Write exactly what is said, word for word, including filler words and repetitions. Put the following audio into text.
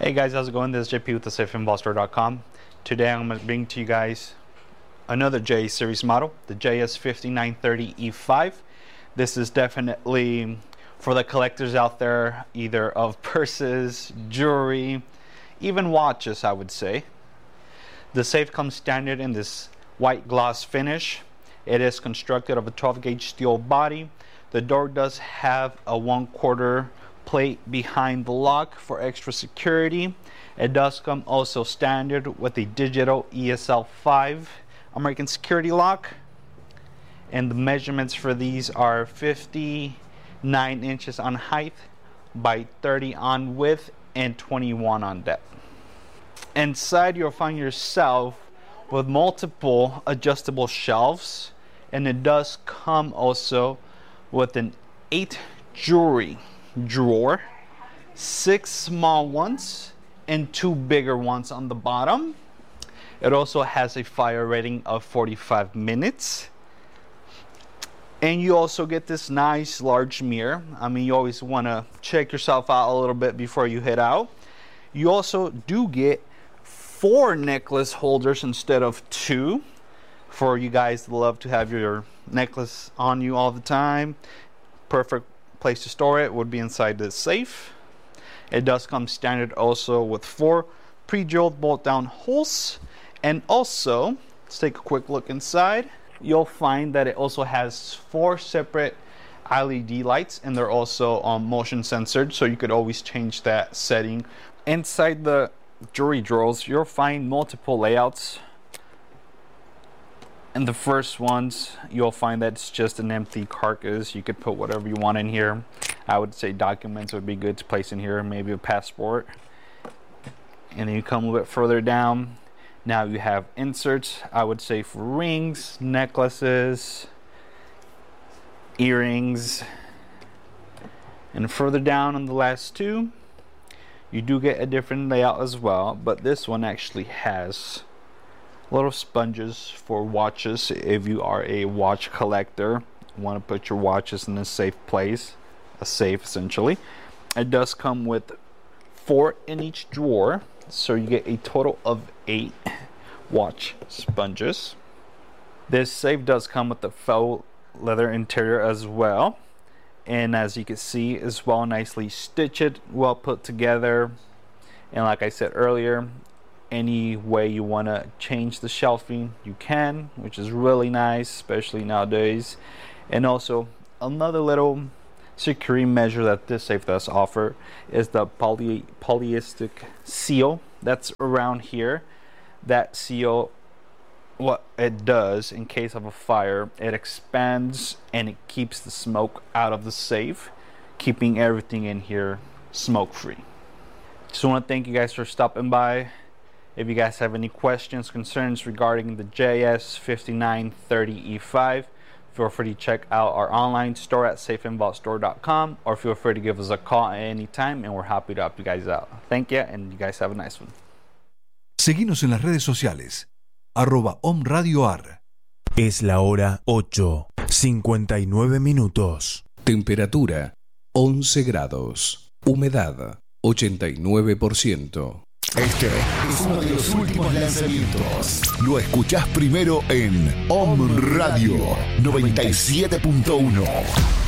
Hey guys, how's it going? This is J P with the safe in vault store dot com. Today I'm going to bring to you guys another J series model, the J S fifty-nine thirty E five. This is definitely for the collectors out there, either of purses, jewelry, even watches, I would say. The safe comes standard in this white gloss finish. It is constructed of a twelve gauge steel body. The door does have a one quarter plate behind the lock for extra security. It does come also standard with a digital E S L five American security lock, and the measurements for these are fifty-nine inches on height by thirty on width and twenty-one on depth. Inside you'll find yourself with multiple adjustable shelves, and it does come also with an eight jewelry drawer, six small ones and two bigger ones on the bottom. It also has a fire rating of forty-five minutes, and you also get this nice large mirror. I mean, you always want to check yourself out a little bit before you head out. You also do get four necklace holders instead of two, for you guys that love to have your necklace on you all the time. Perfect place to store it would be inside the safe. It does come standard also with four pre-drilled bolt down holes, and also let's take a quick look inside. You'll find that it also has four separate L E D lights, and they're also um, motion censored, so you could always change that setting. Inside the jewelry drawers you'll find multiple layouts. And the first ones, you'll find that it's just an empty carcass. You could put whatever you want in here. I would say documents would be good to place in here, maybe a passport. And then you come a little bit further down. Now you have inserts, I would say, for rings, necklaces, earrings. And further down on the last two, you do get a different layout as well, but this one actually has little sponges for watches. If you are a watch collector, want to put your watches in a safe place, a safe essentially. It does come with four in each drawer, so you get a total of eight watch sponges. This safe does come with the faux leather interior as well, and as you can see, is well nicely stitched, well put together. And like I said earlier, any way you want to change the shelving you can, which is really nice, especially nowadays. And also another little security measure that this safe does offer is the poly polyistic seal that's around here. That seal, what it does in case of a fire, it expands and it keeps the smoke out of the safe, keeping everything in here smoke free. Just want to thank you guys for stopping by. If you guys have any questions, concerns regarding the J S fifty-nine thirty E five, feel free to check out our online store at safe in vault store dot com, or feel free to give us a call at any time, and we're happy to help you guys out. Thank you, and you guys have a nice one. Seguinos en las redes sociales, arroba omradioar. Es la hora ocho, cincuenta y nueve minutos. Temperatura once grados. Humedad ochenta y nueve por ciento. Este es uno de los últimos lanzamientos. Lo escuchás primero en Om Radio noventa y siete punto uno.